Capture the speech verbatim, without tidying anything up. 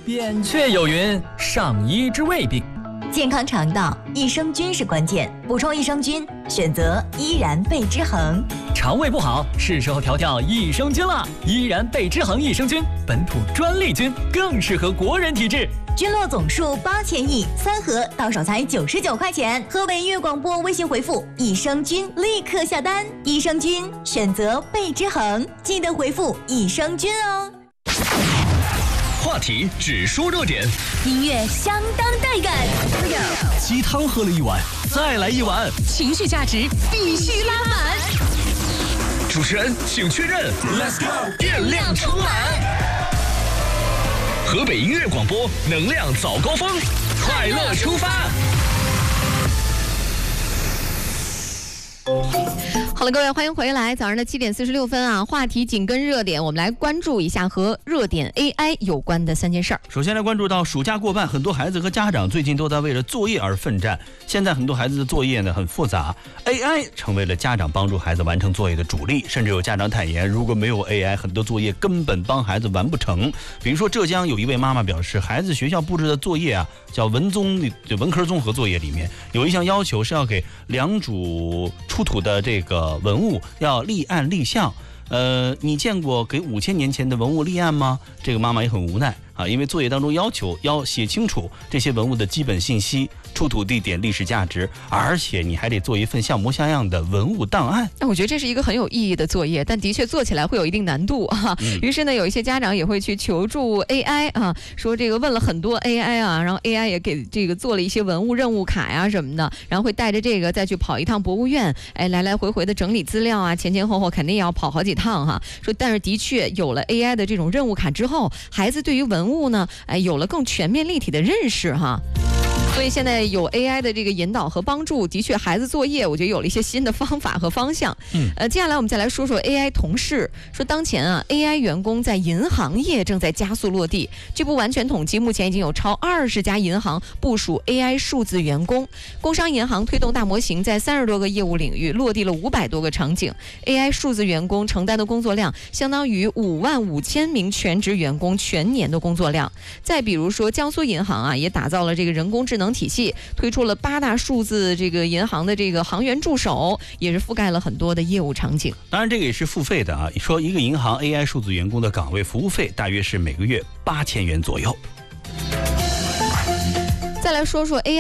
扁鹊有云：上医治未病。 健康肠道，益生菌是关键。补充益生菌，选择依然贝之恒。 肠胃不好，是时候调调益生菌了。依然贝之恒益生菌，本土专利菌，更适合国人体质。 菌落总数八千亿，三盒到手才九十九块钱。河北音乐广播微信回复益生菌，立刻下单。益生菌选择贝之恒，记得回复益生菌哦。 话题只说热点， 音乐相当带感。 鸡汤喝了一碗，再来一碗， 情绪价值必须拉满。 主持人请确认 ，Let's go， 电量充满。河北音乐广播，能量早高峰，快乐出发。 好了，各位，欢迎回来。早上的七点四十六分啊，话题紧跟热点，我们来关注一下和热点 A I 有关的三件事儿。 首先来关注到暑假过半，很多孩子和家长最近都在为了作业而奋战。现在很多孩子的作业呢很复杂 ，A I 成为了家长帮助孩子完成作业的主力。甚至有家长坦言，如果没有 A I， 很多作业根本帮孩子完不成。比如说浙江有一位妈妈表示，孩子学校布置的作业啊，叫文综就文科综合作业里面有一项要求是要给两组出土的这个文物要立案立项。呃，你见过给五千年前的文物立案吗？这个妈妈也很无奈啊，因为作业当中要求要写清楚这些文物的基本信息、出土地点、历史价值，而且你还得做一份像模像样的文物档案。 那我觉得这是一个很有意义的作业，但的确做起来会有一定难度啊。嗯、于是呢，有一些家长也会去求助 A I 啊，说这个问了很多 A I 啊，然后 A I 也给这个做了一些文物任务卡呀、啊、什么的，然后会带着这个再去跑一趟博物院，哎，来来回回的整理资料啊，前前后后肯定也要跑好几趟哈。说，但是的确有了 A I 的这种任务卡之后，孩子对于文物呢，哎，有了更全面立体的认识哈。所以现在有 A I 的这个引导和帮助，的确孩子作业我觉得有了一些新的方法和方向。嗯，呃，接下来我们再来说说 A I 同事。说当前啊 ，A I 员工在银行业正在加速落地。据不完全统计，目前已经有超二十家银行部署 A I 数字员工。工商银行推动大模型，在三十多个业务领域落地了五百多个场景。A I 数字员工承担的工作量相当于五万五千名全职员工全年的工作量。再比如说江苏银行啊，也打造了这个人工智能体系，推出了八大数字这个银行的这个行员助手，也是覆盖了很多的业务场景。 当然这个也是付费的啊，说一个银行 A I 数字员工的岗位服务费大约是每个月八千元左右。 再来说说 A I